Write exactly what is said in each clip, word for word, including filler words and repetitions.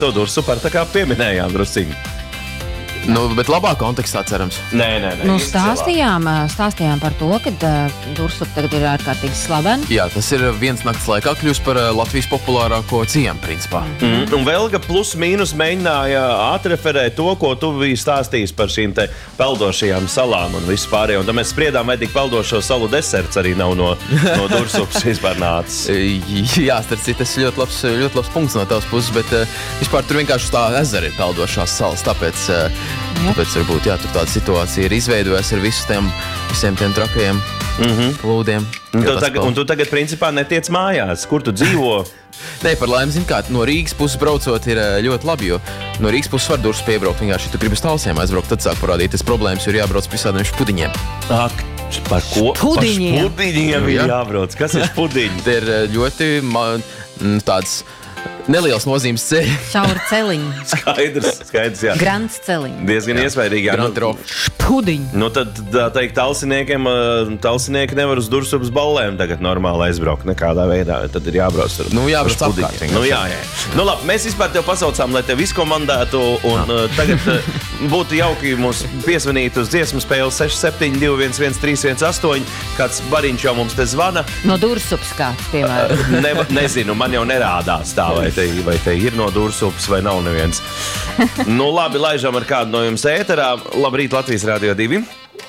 to Dursupu tā kā pieminējām drusciņu. Nu, bet labā kontekstā cerams. Nē, nē, nē. Nu, stāstījām, stāstījām par to, ka uh, Dursup tagad ir ārkārtīgi slavena. Jā, tas ir viens nakts laikā kļūst par uh, Latvijas populārāko ciemu, principā. Mm. Un Velga plus mīnus mēģināja atreferēt to, ko tu biji stāstījis par šīm te peldošajām salām un visu pārējo. Un tad mēs spriedām, vai tik peldošo salu deserts arī nav no, no Dursupas vispār nācis. Jā, starp citu, tas ļoti labs, ļoti labs punkts no tavas puses, bet uh, vispār tur vienkārši tā ezera ir peldošās salas, tāpēc... Uh, Tāpēc varbūt jā, tur tāda situācija ir izveidojusies ar visu tiem, visiem tiem trakajiem mm-hmm. plūdiem. Un tu, tagad, un tu tagad principā netiec mājās, kur tu dzīvo? Nē, par laimi, zin kā, no Rīgas puses braucot ir ļoti labi, jo no Rīgas puses var Dursu piebraukt. Vienkārši, ja tu gribi uz Talsiem aizbraukt, tad sāk parādīties problēmas, jo ir jābrauc pie visādiem špudiņiem. Ak, par ko? Špudiņiem. Par špudiņiem ir jābrauc. Kas ir špudiņi? Tie ir ļoti man, tāds... Neliels nozīmes ceļi. Šauri celiņi. Skaidrs, skaidrs, jā. Grants celiņi. Diezgan iespaidīgi, jā. Nu, Špudiņi. Nu, tad, tā teikt, talsiniekiem, talsinieki nevar uz Dursupas ballēm tagad normāli aizbraukt nekādā veidā. Tad ir jābrauc ar Nu, jābrauc apkārt. Nu, jā, jā. Nu, labi, mēs vispār tev pasaucām, lai tev izkomandētu, un uh, tagad uh, būtu jauki mūs piesvanīt uz dziesmu spēli seši septiņi divi viens viens trīs viens astoņi. Kāds bariņš jau mums te zvana. No Dursupas kāds, piemēram. ne, nezinu, man jau nerādās tā, vai te, vai te ir no Dursupas, vai nav neviens. Nu, labi, laižam ar kādu no jums ēterā. Labrīt, Latvijas Rādio divi.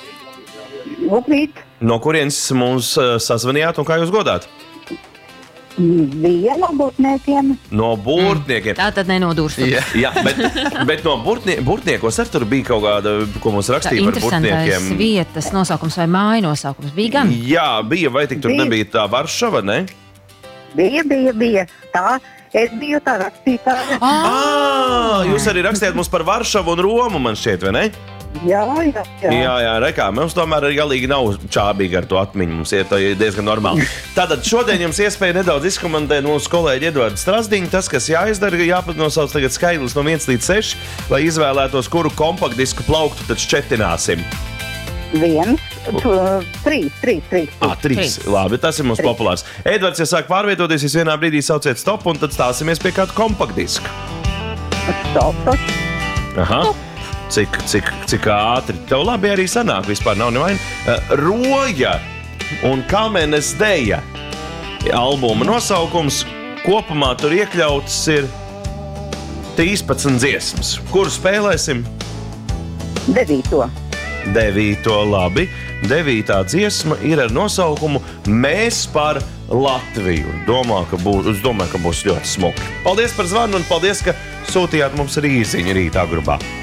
Labrīt. No kurienes mums uh, sazvanījāt un kā jūs godāt? Bija no Burtniekiem. No Burtniekiem. Tā tad ne no Dursupas. Jā, jā, bet, bet no burtnie, Burtniekos ar tur bija kaut kāda, ko mums rakstīja par Burtniekiem. Interesantais vietas nosaukums vai māju nosaukums bija gan? Jā, bija, vai tik tur Bija. nebija tā Varšava, ne? Bija, bija, bija. Tā, es biju tā rakstītāja. Ah, jūs arī rakstījāt mums par Varšavu un Romu, man šķiet, vai ne? Jā, jā, jā. Jā, jā, rekā, mums tomēr arī galīgi nav čābīgi ar to atmiņu, mums ir, ir diezgan normāli. Tātad šodien jums iespēja nedaudz izkomandēt mūsu kolēģi Edvardu Strasdiņu. Tas, kas jāizdara, jāpadnosauc tagad skaidrs no viens līdz seši, lai izvēlētos, kuru kompaktdisku plauktu tad šķetināsim. Viens, t- trīs, trīs, trīs. Ah, trīs. Labi, tas ir mums Trīs. populārs. Edvards, ja sāk pārvietoties, jūs vienā brīdī sauciet stop un tad stāsimies pie kādu kompaktdisku. Stop. Aha. Cik, cik, cik ātri. Tev labi arī sanāk, vispār nav nevaina. Uh, Roja un Kamenes deja. Albuma nosaukums kopumā tur iekļauts ir trīspadsmit dziesmas. Kuru spēlēsim? Devīto. Devīto, labi. Devītā dziesma ir ar nosaukumu Mēs par Latviju. Domā, ka būs, es domāju, ka būs ļoti smuki. Paldies par zvanu un paldies, ka sūtījāt mums arī īziņu rītā grubā.